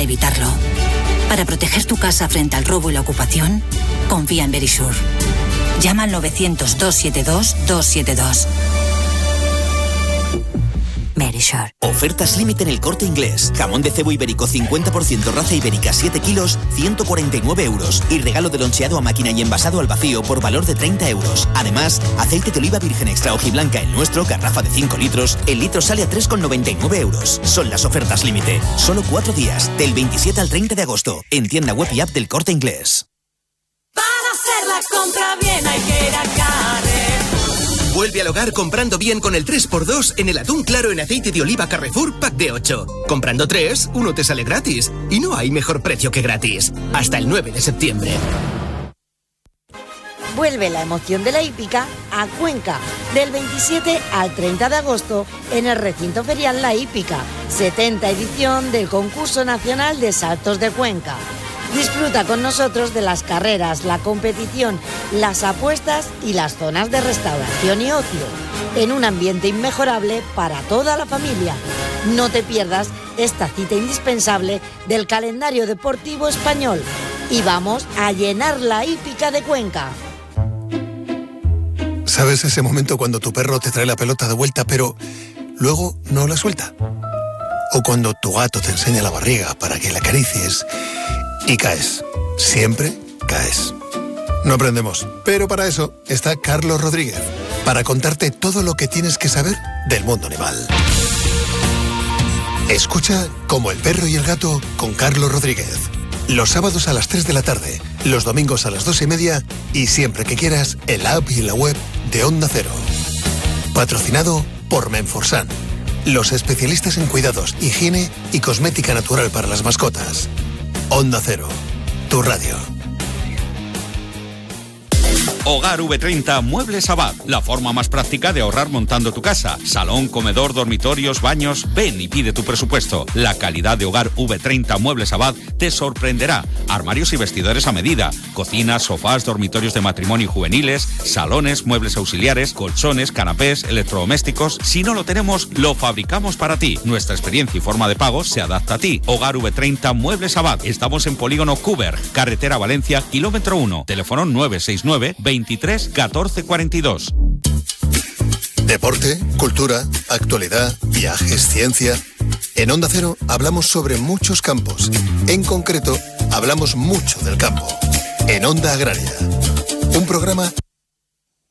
evitarlo. Para proteger tu casa frente al robo y la ocupación, confía en Verisure. Llama al 900-272-272. Verisure. Ofertas límite en El Corte Inglés. Jamón de cebo ibérico 50% raza ibérica 7 kilos, 149 euros. Y regalo de loncheado a máquina y envasado al vacío por valor de 30 euros. Además, aceite de oliva virgen extra hojiblanca el nuestro, garrafa de 5 litros. El litro sale a 3,99 euros. Son las ofertas límite. Solo 4 días, del 27 al 30 de agosto. En tienda web y app del Corte Inglés. Para hacer la compra bien hay que ir a Carrefour. Vuelve al hogar comprando bien con el 3x2 en el atún claro en aceite de oliva Carrefour Pack de 8. Comprando 3, uno te sale gratis. Y no hay mejor precio que gratis. Hasta el 9 de septiembre. Vuelve la emoción de la hípica a Cuenca, del 27 al 30 de agosto en el recinto ferial La Hípica, 70 edición del Concurso Nacional de Saltos de Cuenca. Disfruta con nosotros de las carreras, la competición, las apuestas y las zonas de restauración y ocio, en un ambiente inmejorable para toda la familia. No te pierdas esta cita indispensable del calendario deportivo español y vamos a llenar La Hípica de Cuenca. ¿Sabes ese momento cuando tu perro te trae la pelota de vuelta pero luego no la suelta? O cuando tu gato te enseña la barriga para que la acaricies y caes. Siempre caes. No aprendemos, pero para eso está Carlos Rodríguez, para contarte todo lo que tienes que saber del mundo animal. Escucha Como el perro y el gato con Carlos Rodríguez. Los sábados a las 3 de la tarde, los domingos a las 2:30 y siempre que quieras en la app y en la web de Onda Cero. Patrocinado por Menforsan, los especialistas en cuidados, higiene y cosmética natural para las mascotas. Onda Cero, tu radio. Hogar V30 Muebles Abad, la forma más práctica de ahorrar montando tu casa. Salón, comedor, dormitorios, baños. Ven y pide tu presupuesto. La calidad de Hogar V30 Muebles Abad te sorprenderá. Armarios y vestidores a medida, cocinas, sofás, dormitorios de matrimonio y juveniles, salones, muebles auxiliares, colchones, canapés, electrodomésticos. Si no lo tenemos, lo fabricamos para ti. Nuestra experiencia y forma de pago se adapta a ti. Hogar V30 Muebles Abad. Estamos en Polígono Cuber, carretera Valencia, kilómetro 1. Teléfono 969 23 14 42. Deporte, cultura, actualidad, viajes, ciencia. En Onda Cero hablamos sobre muchos campos. En concreto, hablamos mucho del campo. En Onda Agraria. Un programa